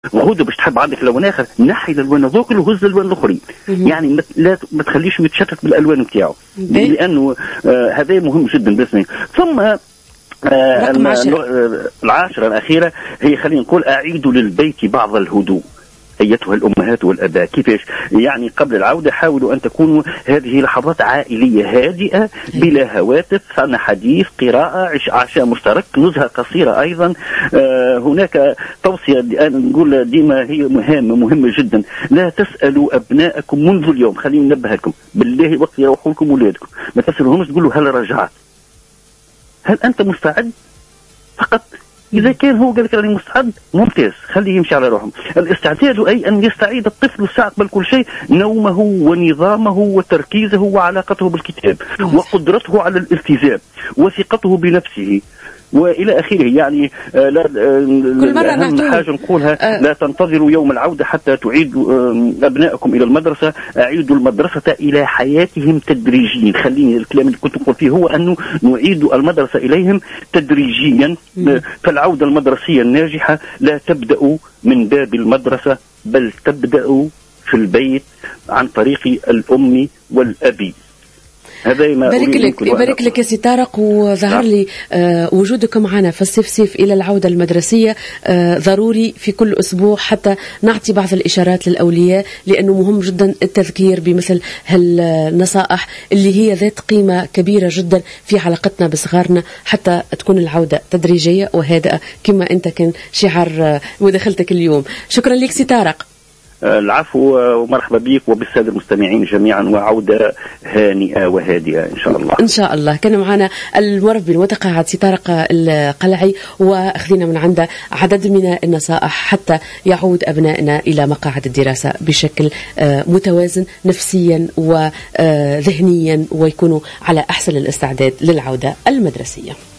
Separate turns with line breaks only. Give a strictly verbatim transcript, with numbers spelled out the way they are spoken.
غدوه باش تحب عندك لون اخر، نحي الالوان هذوك وهز الالوان الاخرين. يعني لا ما تخليش يتشتت بالالوان نتاعو، لانه آه هذا مهم جدا باسمي. ثم آه العاشره الاخيره هي خلينا نقول اعيدوا للبيت بعض الهدوء أيتها الأمهات والأباء. كيفاش؟ يعني قبل العودة حاولوا أن تكونوا هذه لحظات عائلية هادئة بلا هواتف، عن حديث، قراءة، عشاء مشترك، نزهة قصيرة أيضا. آه هناك توصية أنا نقول ديما هي مهمة مهمة جدا، لا تسألوا أبنائكم منذ اليوم، خليني ننبه لكم بالله وقت يروحوا لكم أولادكم ما تسألوهمش تقولوا هل رجعت، هل أنت مستعد؟ فقط إذا كان هو قال لك راني مستعد ممتاز، خليه يمشي على روحه. الاستعداد أي أن يستعيد الطفل الساعة قبل كل شيء نومه ونظامه وتركيزه وعلاقته بالكتاب وقدرته على الالتزام وثقته بنفسه وإلى آخره. يعني آه لا
كل مرة
أهم حاجة نقولها آه لا تنتظروا يوم العودة حتى تعيدوا آه أبنائكم إلى المدرسة، أعيدوا المدرسة إلى حياتهم تدريجيا. خليني الكلام اللي كنت نقول فيه هو أنه نعيد المدرسة إليهم تدريجيا. آه فالعودة المدرسية الناجحة لا تبدأ من باب المدرسة بل تبدأ في البيت عن طريق الأم والأب.
بارك لك بارك لك يا سي طارق. وظهر لي آه وجودكم معنا في الصيف صيف إلى العودة المدرسية آه ضروري في كل أسبوع حتى نعطي بعض الإشارات للأولياء، لأنه مهم جدا التذكير بمثل هالنصائح اللي هي ذات قيمة كبيرة جدا في علاقتنا بصغارنا حتى تكون العودة تدريجية وهادئة كما أنت كان شعار مداخلتك اليوم. شكرا لك سي طارق.
العفو ومرحبا بك وبالسادة المستمعين جميعا، وعودة هانئة وهادئة إن شاء الله.
إن شاء الله. كان معنا المربي المتقاعد سي طارق القلعي وأخذنا من عنده عدد من النصائح حتى يعود أبنائنا إلى مقاعد الدراسة بشكل متوازن نفسيا وذهنيا ويكونوا على أحسن الاستعداد للعودة المدرسية.